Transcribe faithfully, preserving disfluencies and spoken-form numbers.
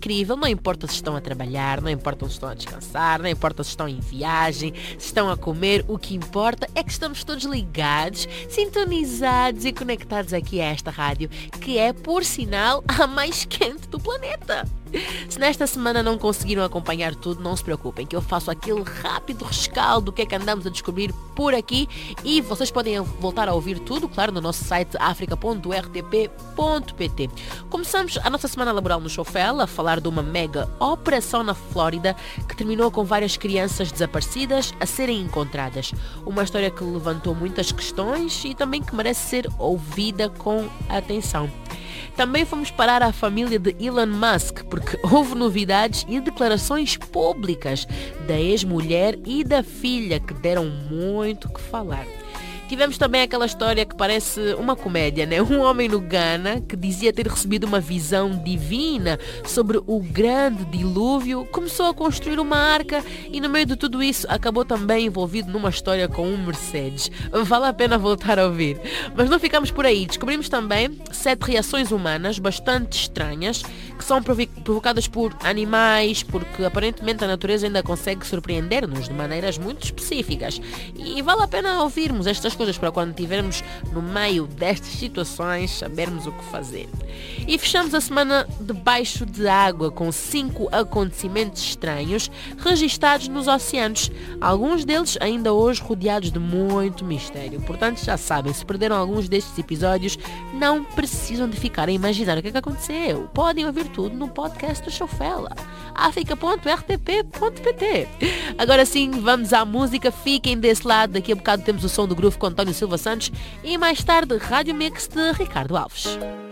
incrível, não importa se estão a trabalhar, não importa se estão a descansar, não importa se estão em viagem, se estão a comer, o que importa é que estamos todos ligados, sintonizados e conectados aqui a esta rádio, que é, por sinal, a mais quente do planeta. Se nesta semana não conseguiram acompanhar tudo, não se preocupem, que eu faço aquele rápido rescaldo do que é que andamos a descobrir por aqui e vocês podem voltar a ouvir tudo, claro, no nosso site africa ponto r t p ponto p t. Começamos a nossa semana laboral no Chofel a falar de uma mega operação na Flórida que terminou com várias crianças desaparecidas a serem encontradas. Uma história que levantou muitas questões e também que merece ser ouvida com atenção. Também fomos parar à família de Elon Musk, porque houve novidades e declarações públicas da ex-mulher e da filha que deram muito que falar. Tivemos também aquela história que parece uma comédia, né? Um homem no Ghana que dizia ter recebido uma visão divina sobre o grande dilúvio, começou a construir uma arca e no meio de tudo isso acabou também envolvido numa história com um Mercedes. Vale a pena voltar a ouvir. Mas não ficamos por aí. Descobrimos também sete reações humanas bastante estranhas que são provocadas por animais, porque aparentemente a natureza ainda consegue surpreender-nos de maneiras muito específicas. E vale a pena ouvirmos estas coisas para quando estivermos no meio destas situações sabermos o que fazer. E fechamos a semana debaixo de água com cinco acontecimentos estranhos registados nos oceanos, alguns deles ainda hoje rodeados de muito mistério. Portanto, já sabem, se perderam alguns destes episódios, não precisam de ficar a imaginar o que é que aconteceu. Podem ouvir tudo no podcast do Chofela, africa ponto r t p ponto p t. Agora sim, vamos à música, fiquem desse lado, daqui a bocado temos o som do Groove com António Silva Santos e mais tarde Rádio Mix de Ricardo Alves.